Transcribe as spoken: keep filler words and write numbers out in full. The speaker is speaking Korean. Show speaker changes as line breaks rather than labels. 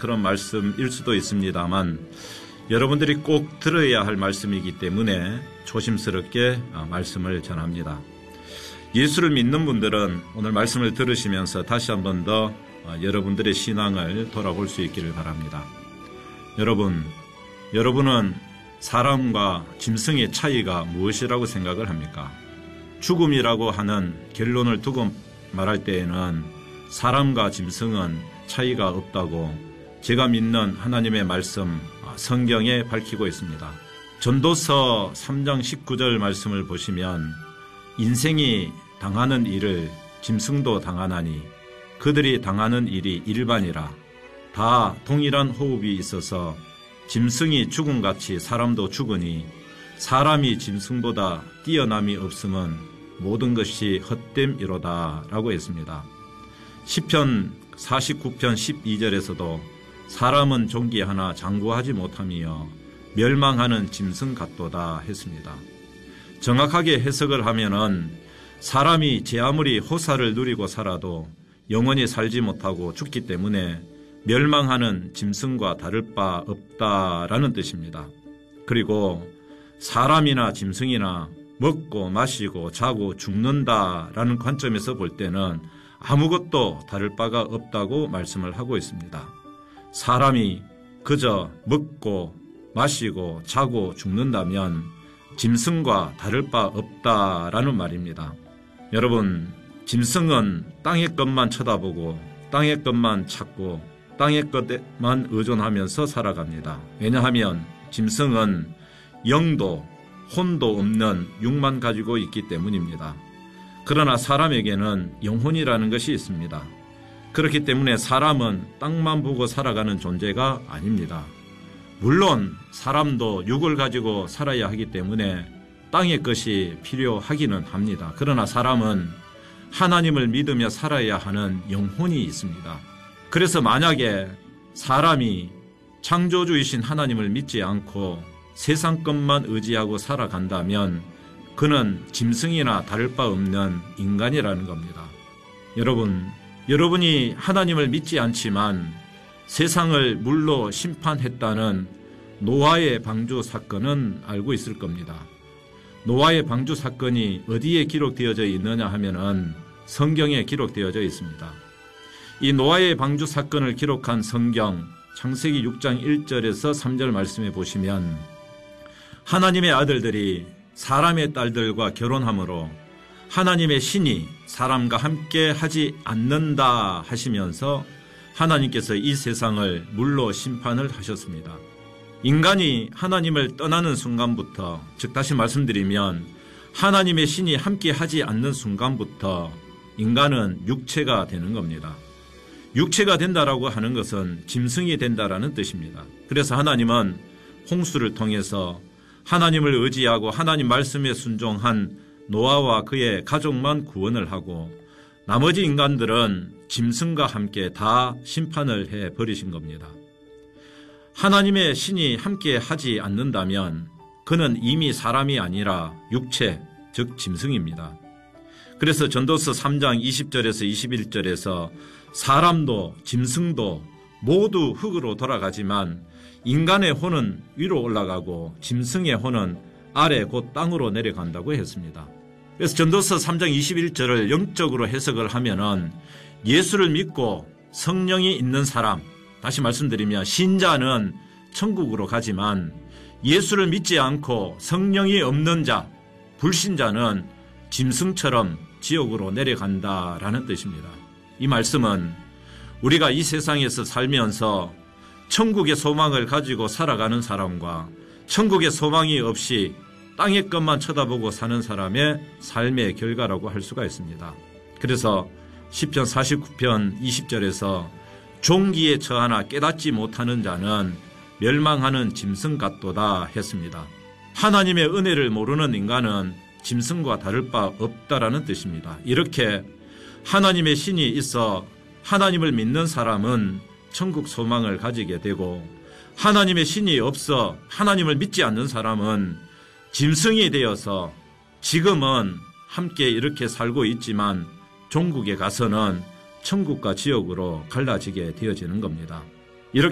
그런 말씀일 수도 있습니다만 여러분들이 꼭 들어야 할 말씀이기 때문에 조심스럽게 말씀을 전합니다. 예수를 믿는 분들은 오늘 말씀을 들으시면서 다시 한 번 더 여러분들의 신앙을 돌아볼 수 있기를 바랍니다. 여러분, 여러분은 사람과 짐승의 차이가 무엇이라고 생각을 합니까? 죽음이라고 하는 결론을 두고 말할 때에는 사람과 짐승은 차이가 없다고 제가 믿는 하나님의 말씀 성경에 밝히고 있습니다. 전도서 삼 장 십구 절 말씀을 보시면 인생이 당하는 일을 짐승도 당하나니 그들이 당하는 일이 일반이라 다 동일한 호흡이 있어서 짐승이 죽음같이 사람도 죽으니 사람이 짐승보다 뛰어남이 없음은 모든 것이 헛됨이로다 라고 했습니다. 시편 사십구 편 십이 절에서도 사람은 존귀하나 장구하지 못하며 멸망하는 짐승 같도다 했습니다. 정확하게 해석을 하면은 사람이 제 아무리 호사를 누리고 살아도 영원히 살지 못하고 죽기 때문에 멸망하는 짐승과 다를 바 없다라는 뜻입니다. 그리고 사람이나 짐승이나 먹고 마시고 자고 죽는다라는 관점에서 볼 때는 아무것도 다를 바가 없다고 말씀을 하고 있습니다. 사람이 그저 먹고 마시고 자고 죽는다면 짐승과 다를 바 없다라는 말입니다. 여러분, 짐승은 땅의 것만 쳐다보고 땅의 것만 찾고 땅의 것에만 의존하면서 살아갑니다. 왜냐하면 짐승은 영도 혼도 없는 육만 가지고 있기 때문입니다. 그러나 사람에게는 영혼이라는 것이 있습니다. 그렇기 때문에 사람은 땅만 보고 살아가는 존재가 아닙니다. 물론 사람도 육을 가지고 살아야 하기 때문에 땅의 것이 필요하기는 합니다. 그러나 사람은 하나님을 믿으며 살아야 하는 영혼이 있습니다. 그래서 만약에 사람이 창조주이신 하나님을 믿지 않고 세상 것만 의지하고 살아간다면 그는 짐승이나 다를 바 없는 인간이라는 겁니다. 여러분, 여러분이 하나님을 믿지 않지만 세상을 물로 심판했다는 노아의 방주 사건은 알고 있을 겁니다. 노아의 방주 사건이 어디에 기록되어져 있느냐 하면은 성경에 기록되어져 있습니다. 이 노아의 방주 사건을 기록한 성경 창세기 육 장 일 절에서 삼 절 말씀에 보시면 하나님의 아들들이 사람의 딸들과 결혼함으로 하나님의 신이 사람과 함께 하지 않는다 하시면서 하나님께서 이 세상을 물로 심판을 하셨습니다. 인간이 하나님을 떠나는 순간부터, 즉 다시 말씀드리면 하나님의 신이 함께 하지 않는 순간부터 인간은 육체가 되는 겁니다. 육체가 된다라고 하는 것은 짐승이 된다라는 뜻입니다. 그래서 하나님은 홍수를 통해서 하나님을 의지하고 하나님 말씀에 순종한 노아와 그의 가족만 구원을 하고 나머지 인간들은 짐승과 함께 다 심판을 해버리신 겁니다. 하나님의 신이 함께 하지 않는다면 그는 이미 사람이 아니라 육체, 즉 짐승입니다. 그래서 전도서 삼 장 이십 절에서 이십일 절에서 사람도 짐승도 모두 흙으로 돌아가지만 인간의 혼은 위로 올라가고 짐승의 혼은 아래 곧 땅으로 내려간다고 했습니다. 그래서 전도서 삼 장 이십일 절을 영적으로 해석을 하면은 예수를 믿고 성령이 있는 사람, 다시 말씀드리면 신자는 천국으로 가지만 예수를 믿지 않고 성령이 없는 자, 불신자는 짐승처럼 지옥으로 내려간다라는 뜻입니다. 이 말씀은 우리가 이 세상에서 살면서 천국의 소망을 가지고 살아가는 사람과 천국의 소망이 없이 땅의 것만 쳐다보고 사는 사람의 삶의 결과라고 할 수가 있습니다. 그래서 시편 사십구 편 이십 절에서 종기에 처하나 깨닫지 못하는 자는 멸망하는 짐승 같도다 했습니다. 하나님의 은혜를 모르는 인간은 짐승과 다를 바 없다라는 뜻입니다. 이렇게 하나님의 신이 있어 하나님을 믿는 사람은 천국 소망을 가지게 되고 하나님의 신이 없어 하나님을 믿지 않는 사람은 짐승이 되어서 지금은 함께 이렇게 살고 있지만 종국에 가서는 천국과 지옥으로 갈라지게 되어지는 겁니다.